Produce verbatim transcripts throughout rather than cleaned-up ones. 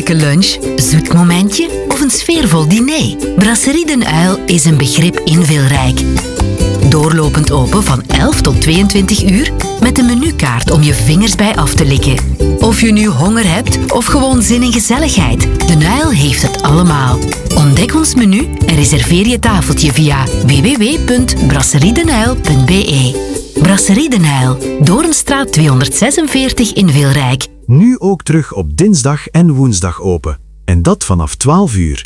heerlijke lunch, zoet momentje of een sfeervol diner? Brasserie Den Uil is een begrip inveelrijk. Doorlopend open van elf tot tweeëntwintig uur met een menukaart om je vingers bij af te likken. Of je nu honger hebt of gewoon zin in gezelligheid, Den Uil heeft het allemaal. Ontdek ons menu en reserveer je tafeltje via w w w punt brasseriedenuil punt b e. Brasserie Den Uil, Doornstraat tweehonderdzesenveertig in Veelrijk. Nu ook terug op dinsdag en woensdag open. En dat vanaf twaalf uur.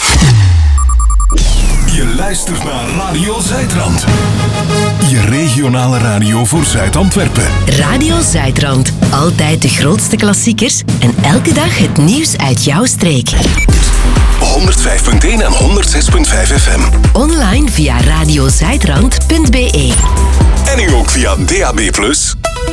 Je luistert naar Radio Zuidrand. Je regionale radio voor Zuid-Antwerpen. Radio Zuidrand. Altijd de grootste klassiekers en elke dag het nieuws uit jouw streek. honderdvijf punt één en honderdzes punt vijf F M. Online via radiozuidrand punt b e. En nu ook via D A B plus.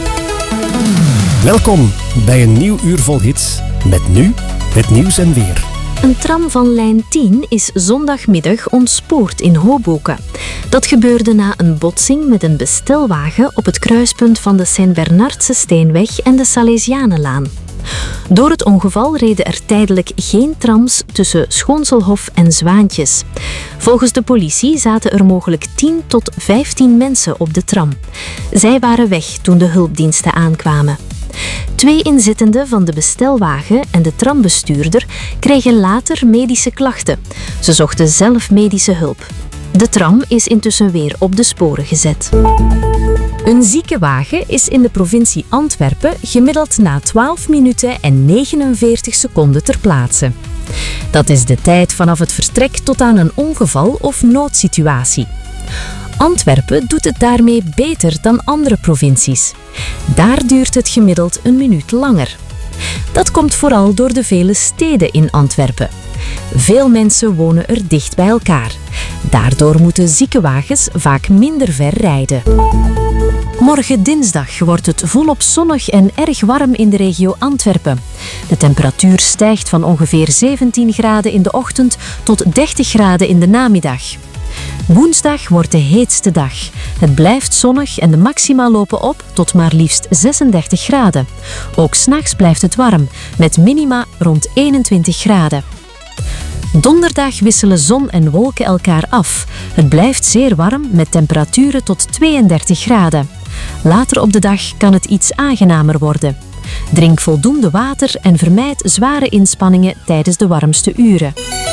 Welkom bij een nieuw uur vol hits. Met nu het nieuws en weer. Een tram van lijn tien is zondagmiddag ontspoord in Hoboken. Dat gebeurde na een botsing met een bestelwagen op het kruispunt van de Sint-Bernardse Steenweg en de Salesianenlaan. Door het ongeval reden er tijdelijk geen trams tussen Schoonselhof en Zwaantjes. Volgens de politie zaten er mogelijk tien tot vijftien mensen op de tram. Zij waren weg toen de hulpdiensten aankwamen. Twee inzittenden van de bestelwagen en de trambestuurder kregen later medische klachten. Ze zochten zelf medische hulp. De tram is intussen weer op de sporen gezet. Een ziekenwagen is in de provincie Antwerpen gemiddeld na twaalf minuten en negenenveertig seconden ter plaatse. Dat is de tijd vanaf het vertrek tot aan een ongeval of noodsituatie. Antwerpen doet het daarmee beter dan andere provincies. Daar duurt het gemiddeld een minuut langer. Dat komt vooral door de vele steden in Antwerpen. Veel mensen wonen er dicht bij elkaar. Daardoor moeten ziekenwagens vaak minder ver rijden. Morgen dinsdag wordt het volop zonnig en erg warm in de regio Antwerpen. De temperatuur stijgt van ongeveer zeventien graden in de ochtend tot dertig graden in de namiddag. Woensdag wordt de heetste dag. Het blijft zonnig en de maxima lopen op tot maar liefst zesendertig graden. Ook 's nachts blijft het warm, met minima rond eenentwintig graden. Donderdag wisselen zon en wolken elkaar af. Het blijft zeer warm met temperaturen tot tweeëndertig graden. Later op de dag kan het iets aangenamer worden. Drink voldoende water en vermijd zware inspanningen tijdens de warmste uren.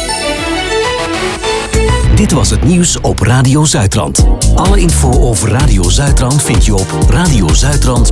Dit was het nieuws op Radio Zuidrand. Alle info over Radio Zuidrand vind je op radiozuidrand